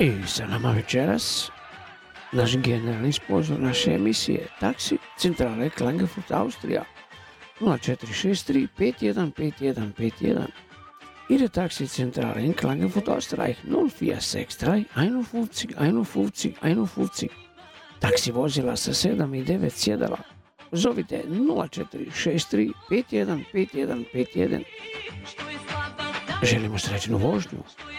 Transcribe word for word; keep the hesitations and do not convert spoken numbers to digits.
I sa nama večeras naš generalni sponzor naše emisije Taksi centrale Klagenfurt Austrija nula četiri šest tri pet jedan pet jedan pet jedan. Ihre Taxizentrale in Klagenfurt, Österreich null vier sechs drei einundfünfzig einundfünfzig einundfünfzig. Taksi vozila sa sedam i devet sjedala. Zovite nula četiri šest tri pet jedan pet jedan pet jedan. Želimo srećnu vožnju.